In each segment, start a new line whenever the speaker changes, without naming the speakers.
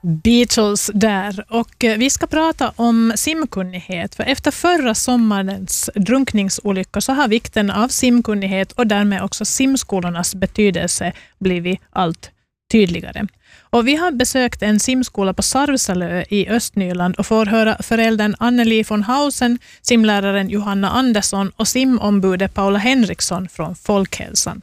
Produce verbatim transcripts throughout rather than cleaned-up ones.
Beatles där, och vi ska prata om simkunnighet, för efter förra sommarens drunkningsolyckor så har vikten av simkunnighet och därmed också simskolornas betydelse blivit allt tydligare. Och vi har besökt en simskola på Sarvsalö i Östnyland och får höra föräldern Anneli von Hausen, simläraren Johanna Andersson och simombudet Paula Henriksson från Folkhälsan.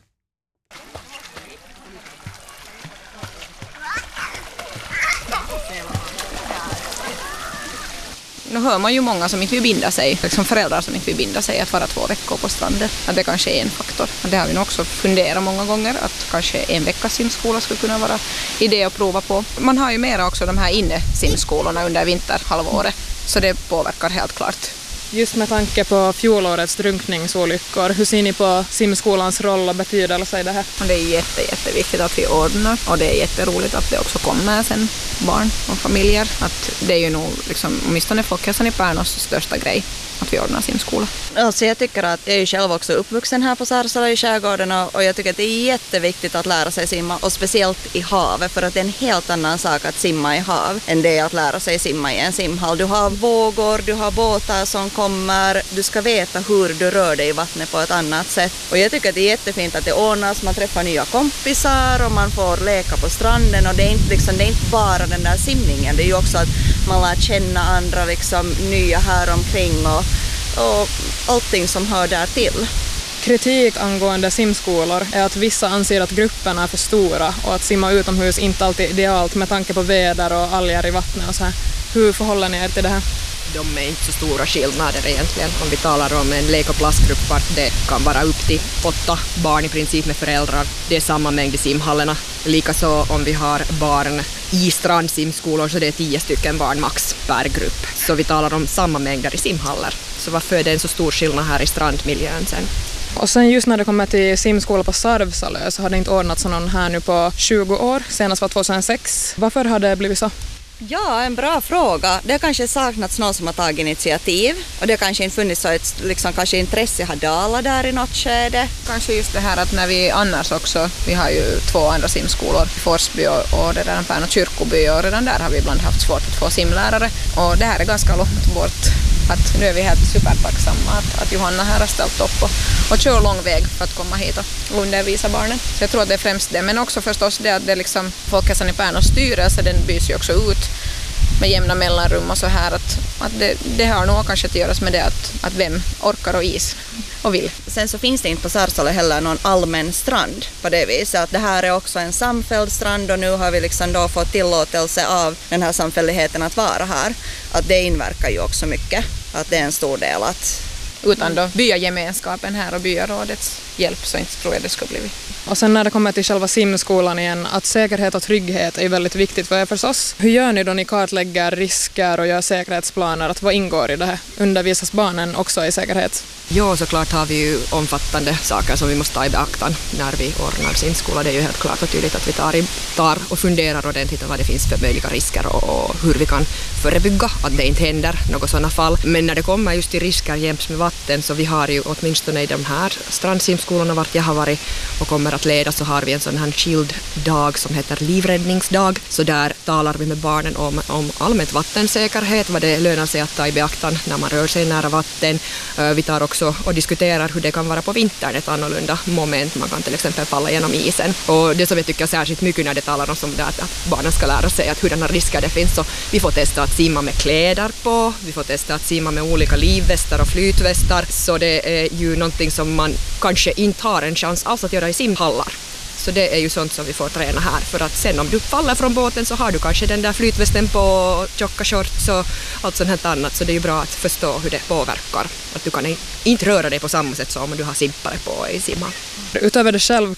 Nu hör man ju många som inte vill binda sig, liksom föräldrar som inte vill binda sig att vara två veckor på stranden. Att det kanske är en faktor. Det har vi nog också funderat många gånger, att kanske en veckas simskola skulle kunna vara idé att prova på. Man har ju mera också de här inne-simskolorna under vinterhalvåret, så det påverkar helt klart.
Just med tanke på fjolårets drunkningsolyckor, hur ser ni på simskolans roll och betydelse i det här?
Och det är jätte, jätteviktigt att vi ordnar, och det är jätteroligt att det också kommer sen barn och familjer. Att det är ju nog liksom, åtminstone Folkhälsan i Pärnås största grej, att vi ordnar simskola.
Alltså jag tycker att jag är ju själv också uppvuxen här på Sarvsalö i skärgården, och jag tycker att det är jätteviktigt att lära sig simma, och speciellt i havet, för att det är en helt annan sak att simma i hav än det att lära sig simma i en simhall. Du har vågor, du har båtar som kommer, du ska veta hur du rör dig i vattnet på ett annat sätt. Och jag tycker att det är jättefint att det ordnas, man träffar nya kompisar och man får leka på stranden, och det är inte, liksom, det är inte bara den där simningen, det är ju också att man lär känna andra liksom, nya här omkring och och allting som hör där till.
Kritik angående simskolor är att vissa anser att grupperna är för stora och att simma utomhus inte alltid är idealt med tanke på väder och alger i vattnet och så här. Hur förhåller ni er till det här?
De är inte så stora skillnader egentligen. Om vi talar om en lek- och plastgrupp vart det kan vara upp till åtta barn i princip med föräldrar. Det är samma mängd i simhallarna. Likaså om vi har barn i strandsimskolor så det är tio stycken barn max per grupp. Så vi talar om samma mängder i simhallar. Så varför är det en så stor skillnad här i strandmiljön sen?
Och sen just när det kommer till simskola på Sarvsalö så har det inte ordnats någon här nu på tjugo år. Senast var tjugohundrasex. Varför har det blivit så?
Ja, en bra fråga. Det har kanske saknats någon som har tagit initiativ, och det har kanske inte funnits så ett liksom, kanske intresse har dalat där i något skede.
Kanske just det här att när vi annars också, vi har ju två andra simskolor, Forsby och, och det där Pärnå kyrkoby, och redan där har vi ibland haft svårt att få simlärare, och det här är ganska långt bort. Att nu är vi helt supertacksamma att, att Johanna här har ställt upp och, och kör lång väg för att komma hit och undervisa barnen. Så jag tror att det är främst det, men också förstås det att det liksom Folkhälsan i Pärnås styrelse, den bys ju också ut med jämna mellanrum och så här, att, att det, det har nog kanske att göra med det att, att vem orkar och is och vill.
Sen så finns det inte på Sarvsalö heller någon allmän strand på det viset, att det här är också en samfälld strand, och nu har vi liksom då fått tillåtelse av den här samfälligheten att vara här. Att det inverkar ju också mycket, att det är en stor del att...
Utan då byagemenskapen här och byarådets hjälp så inte tror jag det skulle bli.
Och sen när det kommer till själva simskolan igen, att säkerhet och trygghet är väldigt viktigt för er förstås. Hur gör ni då ni kartlägger risker och gör säkerhetsplaner? Att vad ingår i det här? Undervisas barnen också i säkerhet?
Ja, såklart har vi ju omfattande saker som vi måste ta i beaktan när vi ordnar simskola. Det är ju helt klart och tydligt att vi tar, i, tar och funderar ordentligt om vad det finns för möjliga risker och, och hur vi kan förebygga att det inte händer något sådana fall. Men när det kommer just till risker jäms med vatten, så vi har ju åtminstone i de här strandsimskolorna vart jag har varit och kommer att leda, så har vi en sån här skild-dag som heter livräddningsdag. Så där talar vi med barnen om, om allmänt vattensäkerhet, vad det lönar sig att ta i beaktan när man rör sig nära vatten. Vi tar också och diskuterar hur det kan vara på vintern, ett annorlunda moment. Man kan till exempel falla genom isen. Och det som jag tycker särskilt mycket när det talar om som det att barnen ska lära sig att hurdana risker det finns, så vi får testa att simma med kläder på, vi får testa att simma med olika livvästar och flytvästar, så det är ju någonting som man kanske inte har en chans alls att göra i simhallar. Så det är ju sånt som vi får träna här, för att sen om du faller från båten så har du kanske den där flytvästen på, tjocka shorts och allt sånt här annat, så det är ju bra att förstå hur det påverkar. Att du kan inte röra dig på samma sätt som om du har simpare på i simhall.
Utöver det själv